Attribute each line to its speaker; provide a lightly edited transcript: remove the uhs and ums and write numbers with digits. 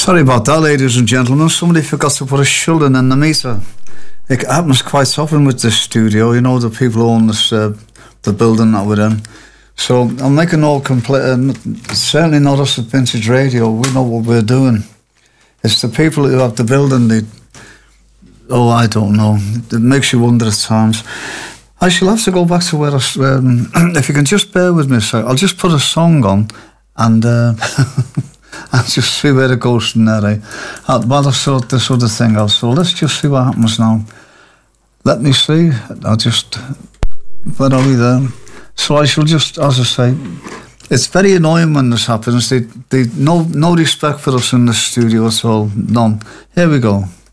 Speaker 1: Sorry about that, ladies and gentlemen. Somebody forgot to put a shilling in the meter. It happens quite often with this studio. You know, the people who own this, the building that we're in. So I'm making no complaint. Certainly not us at Vintage Radio. We know what we're doing. It's the people who have the building. I don't know. It makes you wonder at times. I shall have to go back to where if you can just bear with me a sec, I'll just put a song on and I'll just see where it goes from there. While I sort this other thing out. So let's just see what happens now. Let me see. Where are we there? So I shall just, as I say, it's very annoying when this happens. They no respect for us in the studio at all. None. Here we go.